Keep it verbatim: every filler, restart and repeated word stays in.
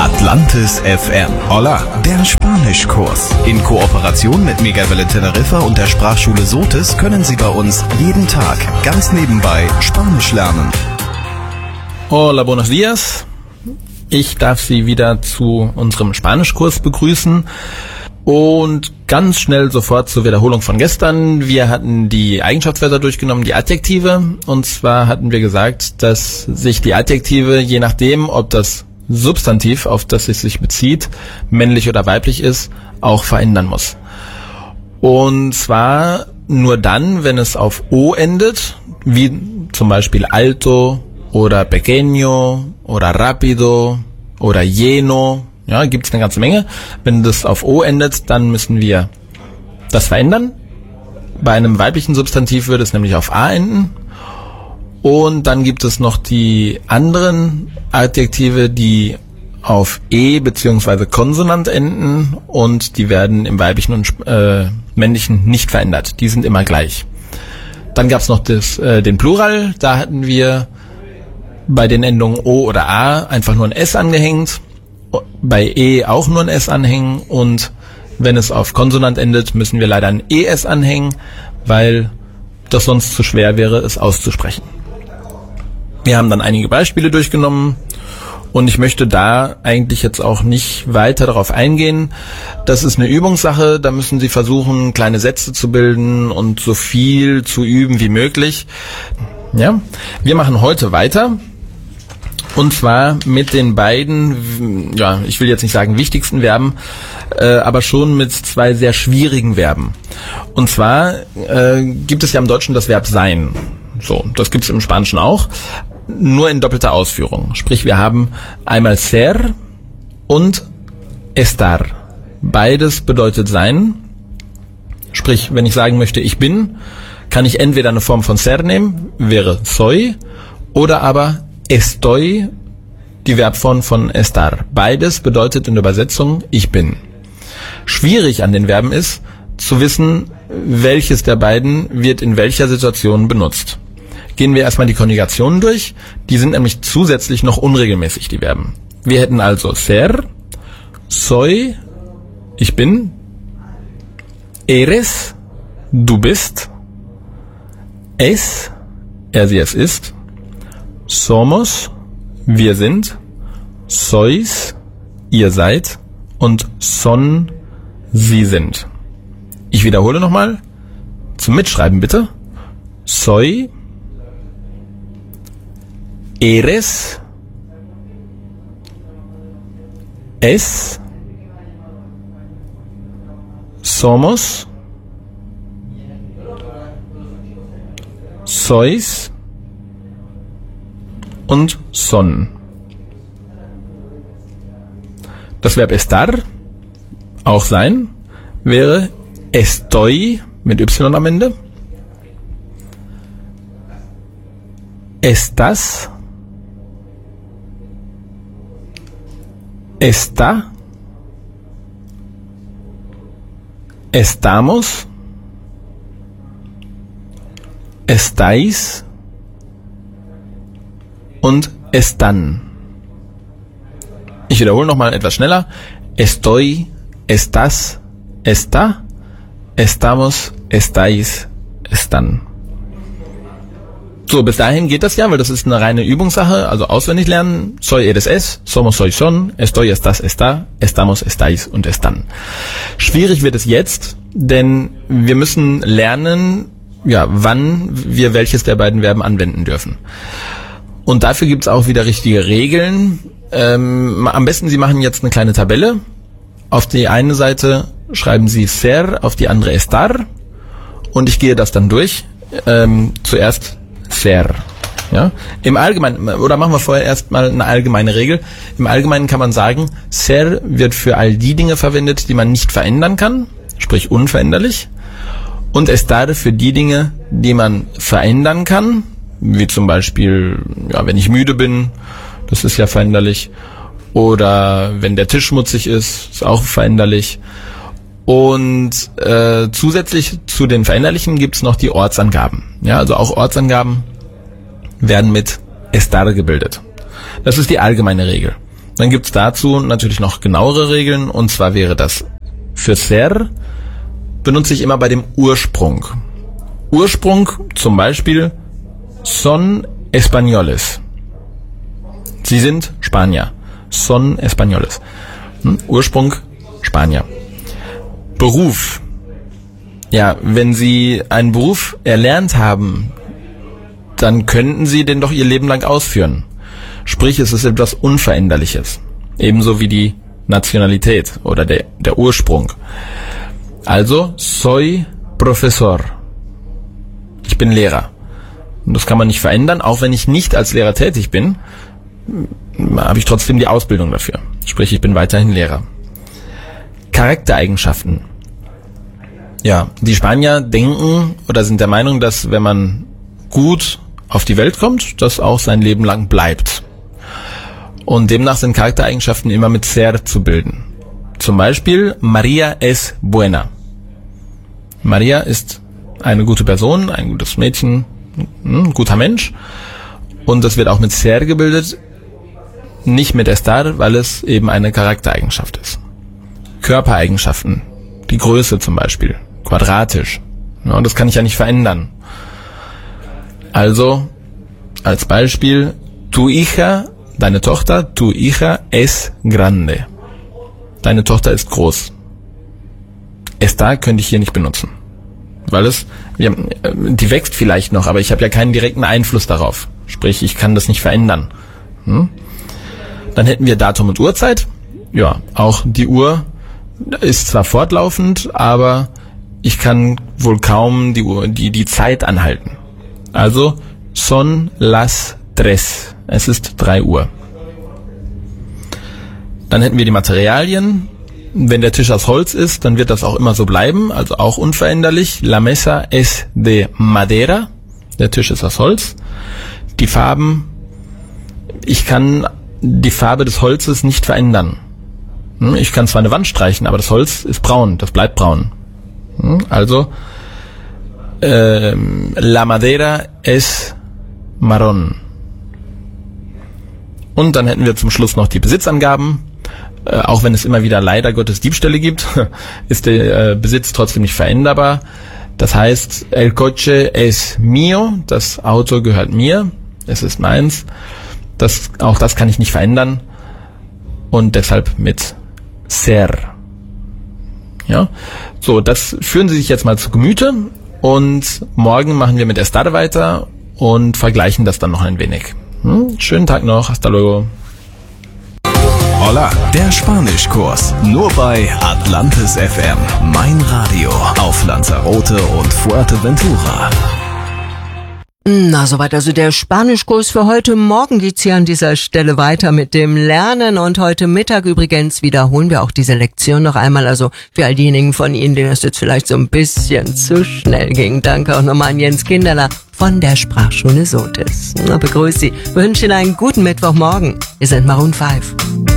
Atlantis F M. Hola, der Spanischkurs. In Kooperation mit Megawelle Teneriffa und der Sprachschule Sotis können Sie bei uns jeden Tag ganz nebenbei Spanisch lernen. Hola, buenos días. Ich darf Sie wieder zu unserem Spanischkurs begrüßen. Und ganz schnell sofort zur Wiederholung von gestern. Wir hatten die Eigenschaftswörter durchgenommen, die Adjektive. Und zwar hatten wir gesagt, dass sich die Adjektive, je nachdem, ob das Substantiv, auf das es sich bezieht, männlich oder weiblich ist, auch verändern muss. Und zwar nur dann, wenn es auf O endet, wie zum Beispiel alto oder pequeño oder rápido oder lleno. Ja, gibt es eine ganze Menge. Wenn das auf O endet, dann müssen wir das verändern. Bei einem weiblichen Substantiv würde es nämlich auf A enden. Und dann gibt es noch die anderen Adjektive, die auf E bzw. Konsonant enden und die werden im weiblichen und äh, männlichen nicht verändert. Die sind immer gleich. Dann gab es noch das, äh, den Plural. Da hatten wir bei den Endungen O oder A einfach nur ein S angehängt. Bei E auch nur ein S anhängen und wenn es auf Konsonant endet, müssen wir leider ein E S anhängen, weil das sonst zu schwer wäre, es auszusprechen. Wir haben dann einige Beispiele durchgenommen und ich möchte da eigentlich jetzt auch nicht weiter darauf eingehen. Das ist eine Übungssache, da müssen Sie versuchen, kleine Sätze zu bilden und so viel zu üben wie möglich. Ja, wir machen heute weiter. Und zwar mit den beiden, ja, ich will jetzt nicht sagen wichtigsten Verben, äh, aber schon mit zwei sehr schwierigen Verben. Und zwar äh, gibt es ja im Deutschen das Verb sein. So, das gibt es im Spanischen auch, nur in doppelter Ausführung. Sprich, wir haben einmal ser und estar. Beides bedeutet sein. Sprich, wenn ich sagen möchte, ich bin, kann ich entweder eine Form von ser nehmen, wäre soy, oder aber estoy, die Verbform von estar. Beides bedeutet in der Übersetzung ich bin. Schwierig an den Verben ist, zu wissen, welches der beiden wird in welcher Situation benutzt. Gehen wir erstmal die Konjugationen durch. Die sind nämlich zusätzlich noch unregelmäßig, die Verben. Wir hätten also ser, soy, ich bin, eres, du bist, es, er, sie, es ist, somos, wir sind, sois, ihr seid und son, sie sind. Ich wiederhole nochmal, zum Mitschreiben bitte. Soy, eres, es, somos, sois und son. Das Verb estar, auch sein, wäre estoy mit Y am Ende, estás, está, estamos, estáis und están. Ich wiederhole nochmal etwas schneller. Estoy, estás, está, estamos, estáis, están. So, bis dahin geht das ja, weil das ist eine reine Übungssache, also auswendig lernen. Soy, eres, es, somos, soy, son, estoy, estás, está, estamos, estáis und están. Schwierig wird es jetzt, denn wir müssen lernen, ja, wann wir welches der beiden Verben anwenden dürfen. Und dafür gibt's auch wieder richtige Regeln. Ähm, am besten, Sie machen jetzt eine kleine Tabelle. Auf die eine Seite schreiben Sie ser, auf die andere estar. Und ich gehe das dann durch. Ähm, zuerst ser. Ja? Im Allgemeinen, oder machen wir vorher erstmal eine allgemeine Regel. Im Allgemeinen kann man sagen, ser wird für all die Dinge verwendet, die man nicht verändern kann, sprich unveränderlich. Und estar für die Dinge, die man verändern kann, wie zum Beispiel, ja, wenn ich müde bin, das ist ja veränderlich. Oder wenn der Tisch schmutzig ist, ist auch veränderlich. Und äh, zusätzlich zu den Veränderlichen gibt's noch die Ortsangaben. Ja, also auch Ortsangaben werden mit estar gebildet. Das ist die allgemeine Regel. Dann gibt's dazu natürlich noch genauere Regeln, und zwar wäre das für ser benutze ich immer bei dem Ursprung. Ursprung zum Beispiel son españoles. Sie sind Spanier. Son españoles. Hm? Ursprung Spanier. Beruf. Ja, wenn Sie einen Beruf erlernt haben, dann könnten Sie den doch Ihr Leben lang ausführen. Sprich, es ist etwas Unveränderliches. Ebenso wie die Nationalität oder der, der Ursprung. Also, soy profesor. Ich bin Lehrer. Und das kann man nicht verändern. Auch wenn ich nicht als Lehrer tätig bin, habe ich trotzdem die Ausbildung dafür. Sprich, ich bin weiterhin Lehrer. Charaktereigenschaften. Ja, die Spanier denken oder sind der Meinung, dass wenn man gut auf die Welt kommt, das auch sein Leben lang bleibt. Und demnach sind Charaktereigenschaften immer mit ser zu bilden. Zum Beispiel, Maria es buena. Maria ist eine gute Person, ein gutes Mädchen, ein guter Mensch. Und das wird auch mit ser gebildet, nicht mit estar, weil es eben eine Charaktereigenschaft ist. Körpereigenschaften, die Größe zum Beispiel, quadratisch. Ja, das kann ich ja nicht verändern. Also, als Beispiel, tu hija, deine Tochter, tu hija es grande. Deine Tochter ist groß. Estar könnte ich hier nicht benutzen. Weil es, ja, die wächst vielleicht noch, aber ich habe ja keinen direkten Einfluss darauf. Sprich, ich kann das nicht verändern. Hm? Dann hätten wir Datum und Uhrzeit. Ja, auch die Uhr ist zwar fortlaufend, aber ich kann wohl kaum die Uhr, die, die Zeit anhalten. Also, son las tres. Es ist drei Uhr. Dann hätten wir die Materialien. Wenn der Tisch aus Holz ist, dann wird das auch immer so bleiben, also auch unveränderlich. La mesa es de madera. Der Tisch ist aus Holz. Die Farben. Ich kann die Farbe des Holzes nicht verändern. Ich kann zwar eine Wand streichen, aber das Holz ist braun, das bleibt braun. Also, äh, la madera es marrón. Und dann hätten wir zum Schluss noch die Besitzangaben. Äh, auch wenn es immer wieder leider Gottes Diebstähle gibt, ist der äh, Besitz trotzdem nicht veränderbar. Das heißt, el coche es mío, das Auto gehört mir, es ist meins. Das, auch das kann ich nicht verändern. Und deshalb mit ser. Ja, so, das führen Sie sich jetzt mal zu Gemüte. Und morgen machen wir mit estar weiter und vergleichen das dann noch ein wenig. Hm? Schönen Tag noch, hasta luego. Hola, der Spanischkurs. Nur bei Atlantis F M. Mein Radio auf Lanzarote und Fuerteventura. Na, soweit also der Spanischkurs für heute. Morgen geht's hier an dieser Stelle weiter mit dem Lernen und heute Mittag übrigens wiederholen wir auch diese Lektion noch einmal. Also für all diejenigen von Ihnen, denen das jetzt vielleicht so ein bisschen zu schnell ging. Danke auch nochmal an Jens Kinderler von der Sprachschule Sotis. Na, begrüße Sie, wünsche Ihnen einen guten Mittwochmorgen. Wir sind Maroon fünf.